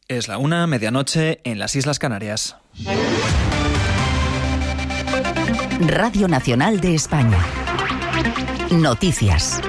Es la 1:00, medianoche, en las Islas Canarias. Radio Nacional de España. Noticias.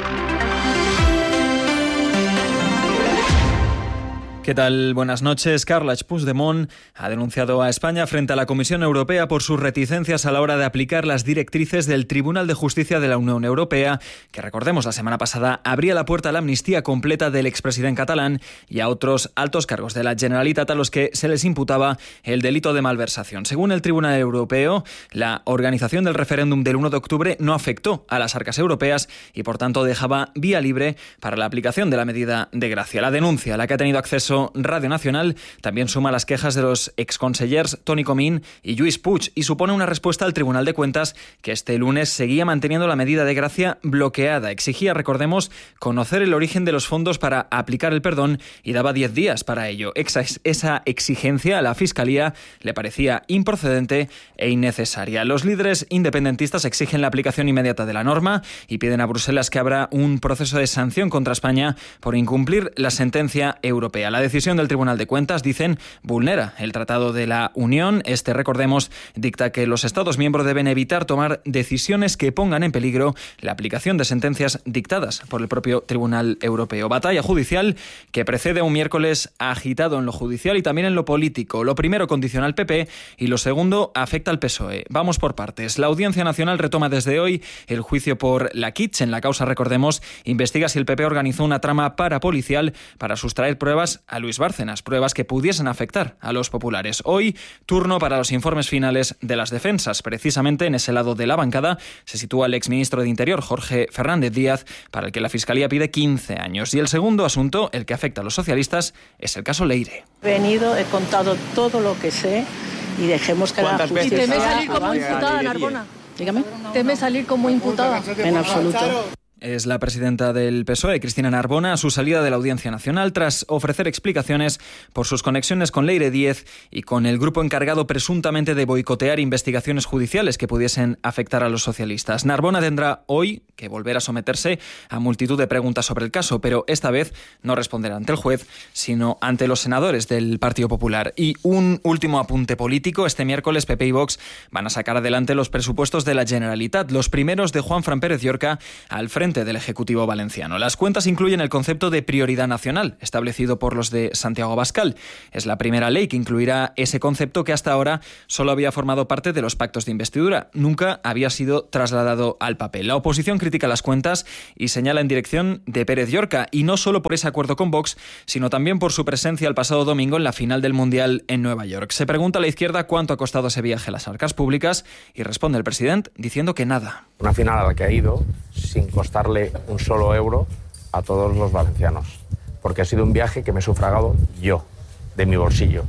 ¿Qué tal? Buenas noches. Carles Puigdemont ha denunciado a España frente a la Comisión Europea por sus reticencias a la hora de aplicar las directrices del Tribunal de Justicia de la Unión Europea, que, recordemos, la semana pasada abría la puerta a la amnistía completa del expresidente catalán y a otros altos cargos de la Generalitat a los que se les imputaba el delito de malversación. Según el Tribunal Europeo, la organización del referéndum del 1 de octubre no afectó a las arcas europeas y, por tanto, dejaba vía libre para la aplicación de la medida de gracia. La denuncia a la que ha tenido acceso Radio Nacional también suma las quejas de los exconsellers Toni Comín y Lluís Puig y supone una respuesta al Tribunal de Cuentas, que este lunes seguía manteniendo la medida de gracia bloqueada. Exigía, recordemos, conocer el origen de los fondos para aplicar el perdón y daba 10 días para ello. Esa exigencia a la Fiscalía le parecía improcedente e innecesaria. Los líderes independentistas exigen la aplicación inmediata de la norma y piden a Bruselas que abra un proceso de sanción contra España por incumplir la sentencia europea. La decisión del Tribunal de Cuentas, dicen, vulnera el Tratado de la Unión. Recordemos, dicta que los Estados miembros deben evitar tomar decisiones que pongan en peligro la aplicación de sentencias dictadas por el propio Tribunal Europeo. Batalla judicial que precede a un miércoles agitado en lo judicial y también en lo político. Lo primero condiciona al PP y lo segundo afecta al PSOE. Vamos por partes. La Audiencia Nacional retoma desde hoy el juicio por la Kitchen. En la causa, recordemos, investiga si el PP organizó una trama parapolicial para sustraer pruebas a Luis Bárcenas, pruebas que pudiesen afectar a los populares. Hoy, turno para los informes finales de las defensas. Precisamente en ese lado de la bancada se sitúa el exministro de Interior, Jorge Fernández Díaz, para el que la Fiscalía pide 15 años. Y el segundo asunto, el que afecta a los socialistas, es el caso Leire. He contado todo lo que sé y dejemos que la justicia... ¿Y teme salir como imputada, Narbona? Dígame. ¿Teme salir como imputada? En absoluto. Es la presidenta del PSOE, Cristina Narbona, a su salida de la Audiencia Nacional tras ofrecer explicaciones por sus conexiones con Leire Díez y con el grupo encargado presuntamente de boicotear investigaciones judiciales que pudiesen afectar a los socialistas. Narbona tendrá hoy que volver a someterse a multitud de preguntas sobre el caso, pero esta vez no responderá ante el juez, sino ante los senadores del Partido Popular. Y un último apunte político: este miércoles PP y Vox van a sacar adelante los presupuestos de la Generalitat, los primeros de Juanfran Pérez Llorca al frente del Ejecutivo valenciano. Las cuentas incluyen el concepto de prioridad nacional, establecido por los de Santiago Abascal. Es la primera ley que incluirá ese concepto, que hasta ahora solo había formado parte de los pactos de investidura. Nunca había sido trasladado al papel. La oposición critica las cuentas y señala en dirección de Pérez Llorca, y no solo por ese acuerdo con Vox, sino también por su presencia el pasado domingo en la final del Mundial en Nueva York. Se pregunta a la izquierda cuánto ha costado ese viaje a las arcas públicas y responde el presidente diciendo que nada. Una final a la que ha ido sin costarle un solo euro a todos los valencianos, porque ha sido un viaje que me he sufragado yo, de mi bolsillo.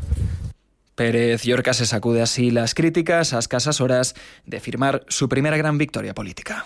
Pérez Llorca se sacude así las críticas a escasas horas de firmar su primera gran victoria política.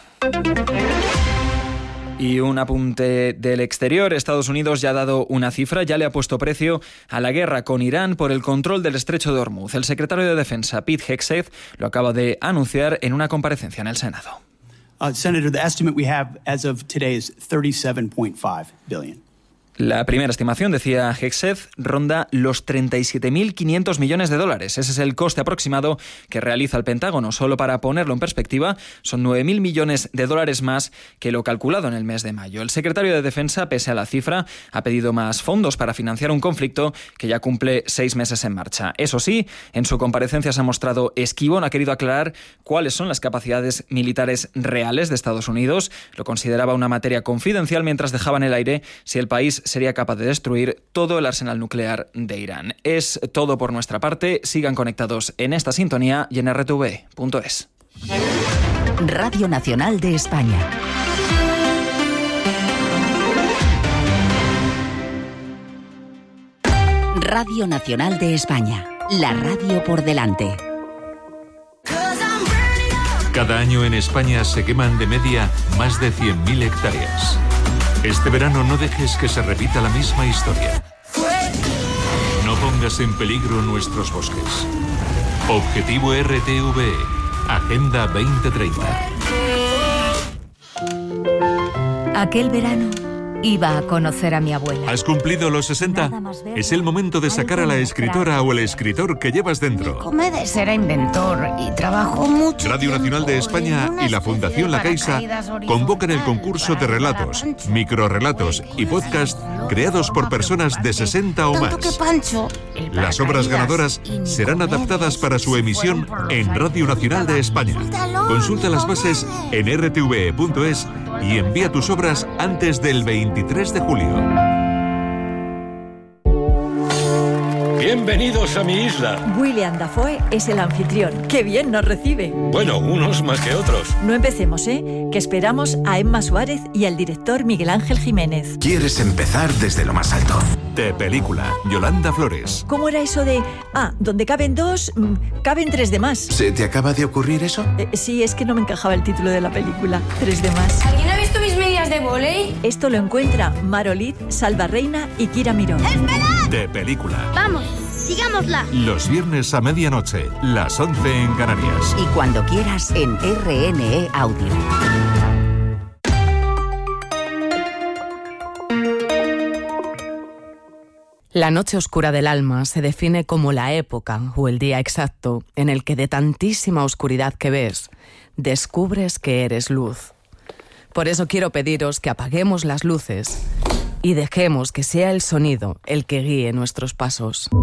Y un apunte del exterior: Estados Unidos ya ha dado una cifra, ya le ha puesto precio a la guerra con Irán por el control del estrecho de Hormuz. El secretario de Defensa, Pete Hegseth, lo acaba de anunciar en una comparecencia en el Senado. Senator, the estimate we have as of today is $37.5 billion. La primera estimación, decía Hegseth, ronda los 37.500 millones de dólares. Ese es el coste aproximado que realiza el Pentágono. Solo para ponerlo en perspectiva, son 9.000 millones de dólares más que lo calculado en el mes de mayo. El secretario de Defensa, pese a la cifra, ha pedido más fondos para financiar un conflicto que ya cumple 6 meses en marcha. Eso sí, en su comparecencia se ha mostrado esquivo, no ha querido aclarar cuáles son las capacidades militares reales de Estados Unidos. Lo consideraba una materia confidencial, mientras dejaba en el aire si el país sería capaz de destruir todo el arsenal nuclear de Irán. Es todo por nuestra parte. Sigan conectados en esta sintonía y en rtv.es. Radio Nacional de España. Radio Nacional de España. La radio por delante. Cada año en España se queman de media más de 100.000 hectáreas. Este verano no dejes que se repita la misma historia. No pongas en peligro nuestros bosques. Objetivo RTVE, Agenda 2030. Aquel verano iba a conocer a mi abuela. ¿Has cumplido los 60? Es el momento de sacar a la escritora o el escritor que llevas dentro. Comedes era inventor y trabajó mucho. Radio Nacional de España y la Fundación La Caixa convocan el concurso de relatos, microrrelatos y podcast creados por personas de 60 o más. Las obras ganadoras serán adaptadas para su emisión en Radio Nacional de España. Consulta las bases en rtve.es y envía tus obras antes del 23 de julio. Bienvenidos a mi isla. William Dafoe es el anfitrión. ¡Qué bien nos recibe! Bueno, unos más que otros. No empecemos, que esperamos a Emma Suárez y al director Miguel Ángel Jiménez. Quieres empezar desde lo más alto. De película, Yolanda Flores. ¿Cómo era eso de, donde caben 2, caben 3 de más? ¿Se te acaba de ocurrir eso? Sí, es que no me encajaba el título de la película, 3 de más. ¿Alguien ha visto mis medias de vóley? Esto lo encuentra Marolid, Salva Reina y Kira Miró. ¡Esperad! De película. Vamos, digámosla. Los viernes a medianoche, las 11 en Canarias. Y cuando quieras en RNE Audio. La noche oscura del alma se define como la época o el día exacto en el que de tantísima oscuridad que ves, descubres que eres luz. Por eso quiero pediros que apaguemos las luces y dejemos que sea el sonido el que guíe nuestros pasos.